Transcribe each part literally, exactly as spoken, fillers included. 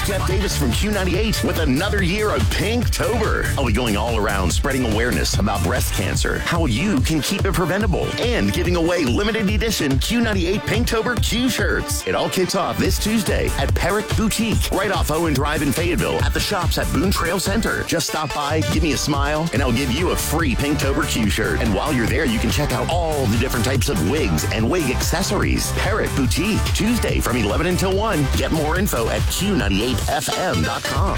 Jeff Davis from Q ninety-eight with another year of Pinktober. I'll be going all around spreading awareness about breast cancer, how you can keep it preventable, and giving away limited edition Q ninety-eight Pinktober Q shirts. It all kicks off this Tuesday at Parrot Boutique, right off Owen Drive in Fayetteville at the shops at Boone Trail Center. Just stop by, give me a smile, and I'll give you a free Pinktober Q shirt. And while you're there, you can check out all the different types of wigs and wig accessories. Parrot Boutique, Tuesday from eleven until one. Get more info at Q ninety-eight F M dot com.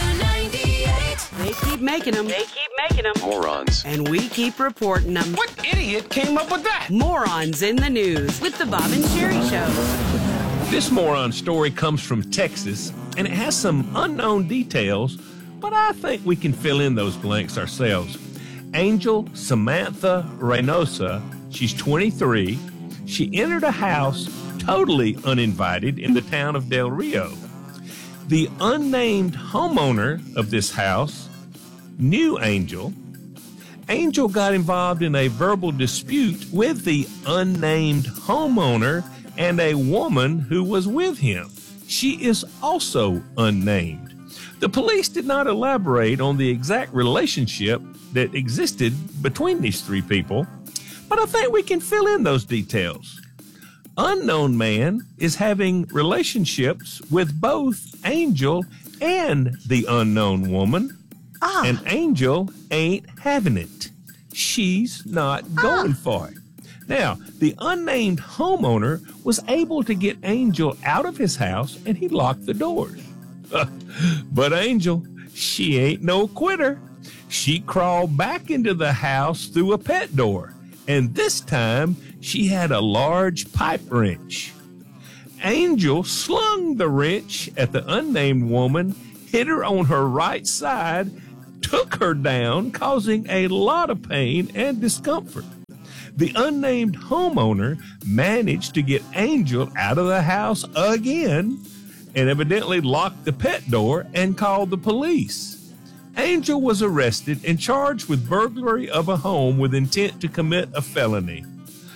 They keep making them. They keep making them. Morons. And we keep reporting them. What idiot came up with that? Morons in the News with the Bob and Sherry Show. This moron story comes from Texas, and it has some unknown details, but I think we can fill in those blanks ourselves. Angel Samantha Reynosa, she's twenty-three. She entered a house totally uninvited in the town of Del Rio. The unnamed homeowner of this house knew Angel. Angel got involved in a verbal dispute with the unnamed homeowner and a woman who was with him. She is also unnamed. The police did not elaborate on the exact relationship that existed between these three people, but I think we can fill in those details. Unknown man is having relationships with both Angel and the unknown woman. Ah. And Angel ain't having it. She's not going ah. for it. Now, the unnamed homeowner was able to get Angel out of his house, and he locked the doors. But Angel, she ain't no quitter. She crawled back into the house through a pet door, and this time she had a large pipe wrench. Angel slung the wrench at the unnamed woman, hit her on her right side, took her down, causing a lot of pain and discomfort. The unnamed homeowner managed to get Angel out of the house again and evidently locked the pet door and called the police. Angel was arrested and charged with burglary of a home with intent to commit a felony.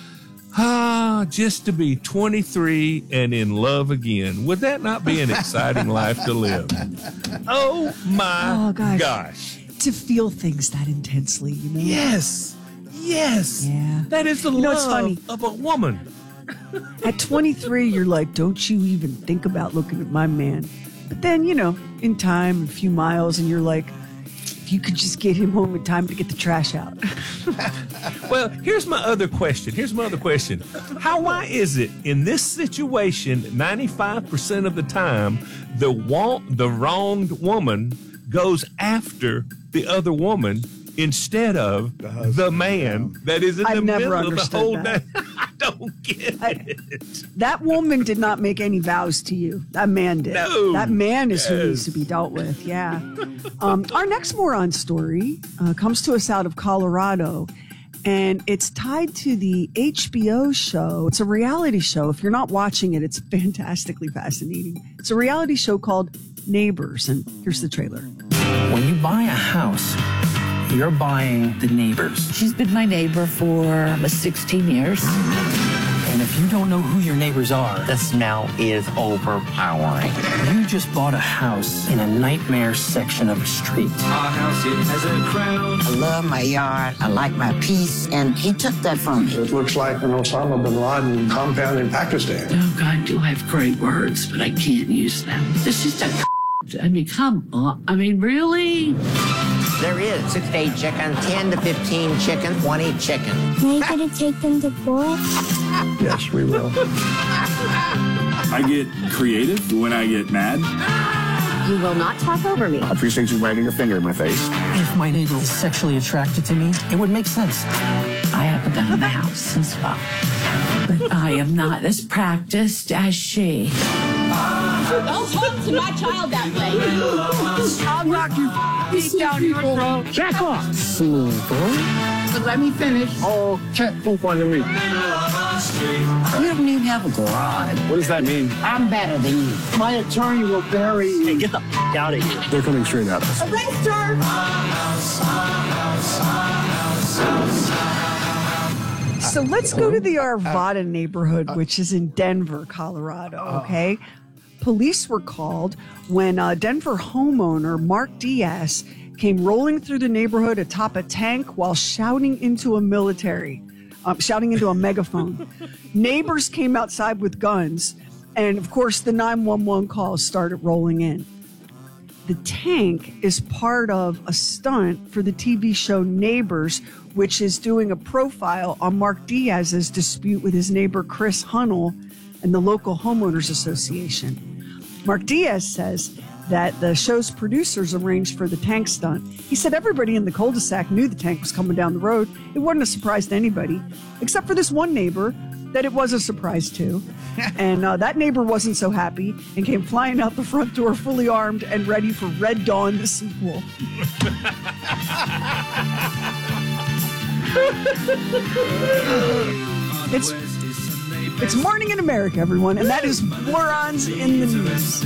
Ah, just to be twenty-three and in love again. Would that not be an exciting life to live? Oh, my oh, gosh. gosh. To feel things that intensely, you know? Yes. Yes. Yeah. That is the you know, love it's funny. of a woman. At twenty-three, you're like, don't you even think about looking at my man. But then, you know, in time, a few miles, and you're like, if you could just get him home in time to get the trash out. Well, here's my other question. Here's my other question. How, why is it in this situation, ninety-five percent of the time, the want, the wronged woman goes after the other woman instead of the, husband, the man yeah. that is in I've the never middle of the whole that. day? I don't get I, it. That woman did not make any vows to you. That man did. No. That man is yes. who needs to be dealt with. Yeah. um, our next moron story uh, comes to us out of Colorado, and it's tied to the H B O show. It's a reality show. If you're not watching it, it's fantastically fascinating. It's a reality show called Neighbors, and here's the trailer. When you buy a house, you're buying the neighbors. She's been my neighbor for sixteen years. And if you don't know who your neighbors are, the smell is overpowering. You just bought a house in a nightmare section of a street. Our house, it has a crown. I love my yard. I like my peace. And he took that from me. It looks like an Osama bin Laden compound in Pakistan. Oh, God, do have great words, but I can't use them. This is a... I mean, come on. I mean, really? There is six to eight chicken, ten to fifteen chicken, twenty chicken. Are you going to take them to court? Yes, we will. I get creative when I get mad. You will not talk over me. I appreciate you wagging your finger in my face. If my neighbor was sexually attracted to me, it would make sense. I haven't done the house as well. But I am not as practiced as she. Don't talk to my child that way. I'll knock you feet down your throat. Jack off. Smooth. But let me finish. Oh, can't poop on me. You don't even have a garage. What does that mean? I'm better than you. My attorney will bury you. Hey, get the f*** out of here. They're coming straight at us. Arrest her! So let's go to the Arvada neighborhood, which is in Denver, Colorado, okay? Police were called when a Denver homeowner, Mark Diaz, came rolling through the neighborhood atop a tank while shouting into a military, um, shouting into a megaphone. Neighbors came outside with guns, and of course the nine one one calls started rolling in. The tank is part of a stunt for the T V show Neighbors, which is doing a profile on Mark Diaz's dispute with his neighbor Chris Hunnell and the local homeowners association. Mark Diaz says that the show's producers arranged for the tank stunt. He said everybody in the cul-de-sac knew the tank was coming down the road. It wasn't a surprise to anybody, except for this one neighbor that it was a surprise to. And uh, that neighbor wasn't so happy and came flying out the front door fully armed and ready for Red Dawn, the sequel. It's It's Morning in America, everyone, and that is Morons in the News.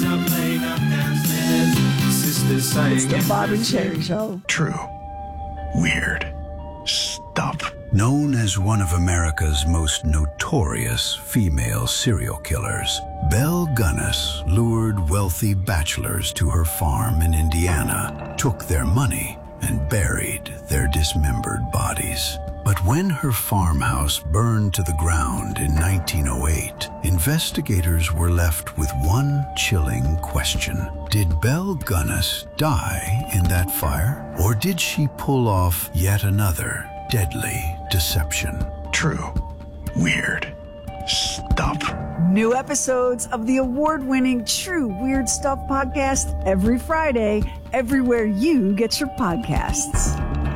It's the Bob and Sherry Show. True. Weird. Stuff. Known as one of America's most notorious female serial killers, Belle Gunness lured wealthy bachelors to her farm in Indiana, took their money, and buried their dismembered bodies. But when her farmhouse burned to the ground in nineteen oh eight, investigators were left with one chilling question. Did Belle Gunness die in that fire? Or did she pull off yet another deadly deception? True. Weird. Stuff. New episodes of the award-winning True Weird Stuff podcast every Friday, everywhere you get your podcasts.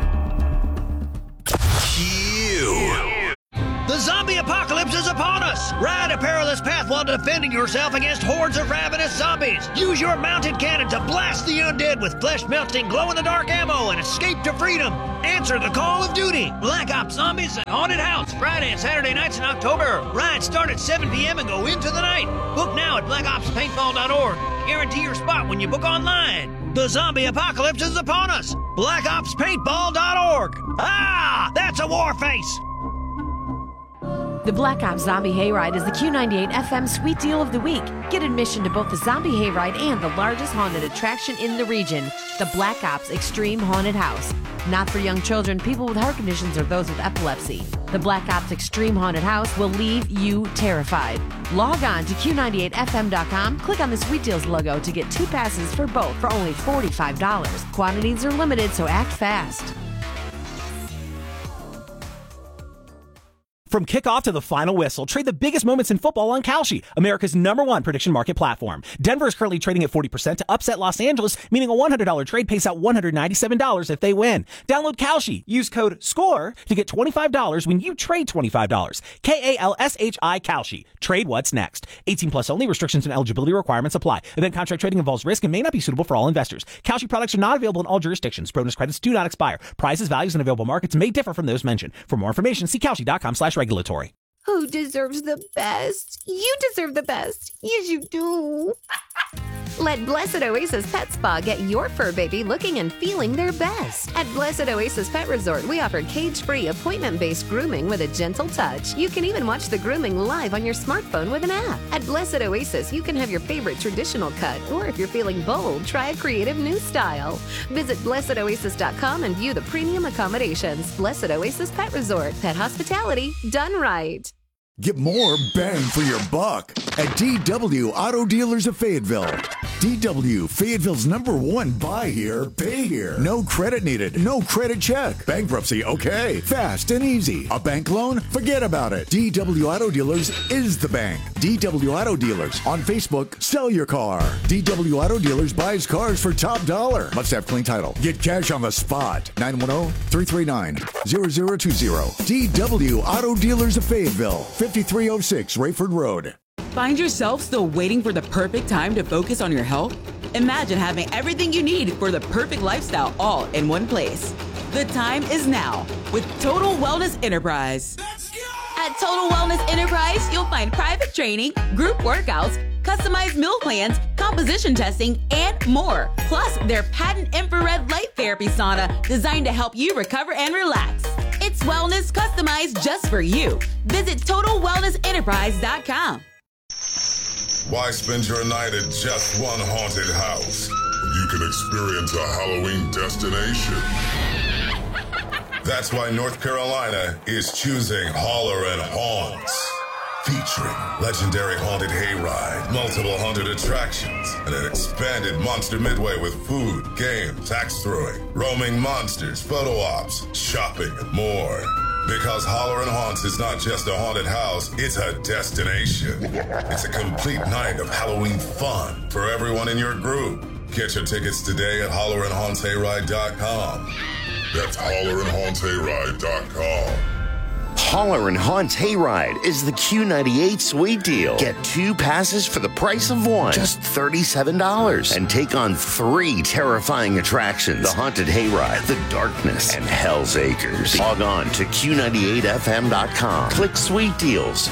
The zombie apocalypse is upon us! Ride a perilous path while defending yourself against hordes of ravenous zombies. Use your mounted cannon to blast the undead with flesh-melting, glow-in-the-dark ammo and escape to freedom. Answer the call of duty. Black Ops Zombies at Haunted House, Friday and Saturday nights in October. Rides start at seven p.m. and go into the night. Book now at black ops paintball dot org. Guarantee your spot when you book online. The zombie apocalypse is upon us. black ops paintball dot org. Ah, that's a war face. The Black Ops Zombie Hayride is the Q ninety-eight F M Sweet Deal of the Week. Get admission to both the Zombie Hayride and the largest haunted attraction in the region, the Black Ops Extreme Haunted House. Not for young children, people with heart conditions, or those with epilepsy. The Black Ops Extreme Haunted House will leave you terrified. Log on to Q ninety-eight F M dot com, click on the Sweet Deals logo to get two passes for both for only forty-five dollars. Quantities are limited, so act fast. From kickoff to the final whistle, trade the biggest moments in football on Kalshi, America's number one prediction market platform. Denver is currently trading at forty percent to upset Los Angeles, meaning a one hundred dollars trade pays out one hundred ninety-seven dollars if they win. Download Kalshi. Use code SCORE to get twenty-five dollars when you trade twenty-five dollars. K A L S H I Kalshi. Trade what's next. eighteen plus only. Restrictions and eligibility requirements apply. Event contract trading involves risk and may not be suitable for all investors. Kalshi products are not available in all jurisdictions. Bonus credits do not expire. Prices, values, and available markets may differ from those mentioned. For more information, see Kalshi dot com slash regulatory. Who deserves the best? You deserve the best. Yes, you do. Let Blessed Oasis Pet Spa get your fur baby looking and feeling their best. At Blessed Oasis Pet Resort, we offer cage-free, appointment-based grooming with a gentle touch. You can even watch the grooming live on your smartphone with an app. At Blessed Oasis, you can have your favorite traditional cut, or if you're feeling bold, try a creative new style. Visit blessed oasis dot com and view the premium accommodations. Blessed Oasis Pet Resort. Pet hospitality done right. Get more bang for your buck at D W Auto Dealers of Fayetteville. D W, Fayetteville's number one buy here, pay here. No credit needed, no credit check. Bankruptcy, okay. Fast and easy. A bank loan? Forget about it. D W Auto Dealers is the bank. D W Auto Dealers. On Facebook, sell your car. D W Auto Dealers buys cars for top dollar. Must have clean title. Get cash on the spot. nine one zero, three three nine, zero zero two zero. D W Auto Dealers of Fayetteville. fifty-three oh six Rayford Road. Find yourself still waiting for the perfect time to focus on your health? Imagine having everything you need for the perfect lifestyle all in one place. The time is now with Total Wellness Enterprise. At Total Wellness Enterprise, you'll find private training, group workouts, customized meal plans, composition testing, and more. Plus, their patent infrared light therapy sauna designed to help you recover and relax. It's wellness customized just for you. Visit total wellness enterprise dot com. Why spend your night at just one haunted house when you can experience a Halloween destination? That's why North Carolina is choosing Holler and Haunts. Featuring legendary haunted hayride, multiple haunted attractions, and an expanded Monster Midway with food, games, axe throwing, roaming monsters, photo ops, shopping, and more. Because Holler and Haunts is not just a haunted house, it's a destination. It's a complete night of Halloween fun for everyone in your group. Get your tickets today at holler and haunts hayride dot com. That's holler and haunts hayride dot com. Holler and Haunts Hayride is the Q ninety-eight Sweet Deal. Get two passes for the price of one, just thirty-seven dollars, and take on three terrifying attractions: the Haunted Hayride, the Darkness, and Hell's Acres. Log on to Q ninety-eight F M dot com. Click Sweet Deals.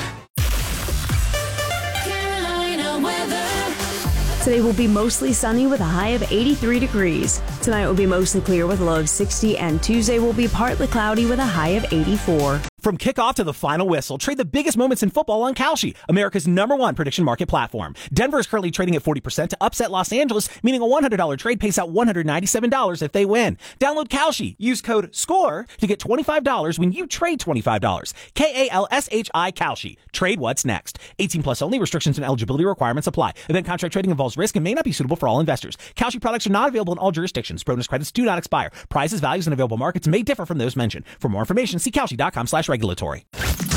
Today will be mostly sunny with a high of eighty-three degrees. Tonight will be mostly clear with a low of sixty, and Tuesday will be partly cloudy with a high of eighty-four. From kickoff to the final whistle, trade the biggest moments in football on Kalshi, America's number one prediction market platform. Denver is currently trading at forty percent to upset Los Angeles, meaning a one hundred dollars trade pays out one hundred ninety-seven dollars if they win. Download Kalshi. Use code SCORE to get twenty-five dollars when you trade twenty-five dollars. K A L S H I Kalshi. Trade what's next. eighteen plus only. Restrictions and eligibility requirements apply. Event contract trading involves risk and may not be suitable for all investors. Kalshi products are not available in all jurisdictions. Bonus credits do not expire. Prices, values, and available markets may differ from those mentioned. For more information, see Kalshi dot com slash regulatory.